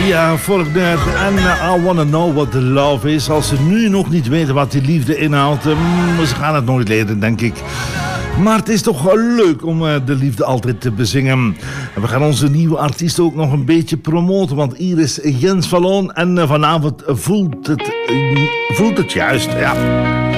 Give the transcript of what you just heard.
Ja, Forkner en I Wanna Know What The Love Is. Als ze nu nog niet weten wat die liefde inhoudt, ze gaan het nooit leren, denk ik. Maar het is toch wel leuk om de liefde altijd te bezingen. En we gaan onze nieuwe artiest ook nog een beetje promoten, want hier is Jens van Loon en vanavond voelt het juist, ja.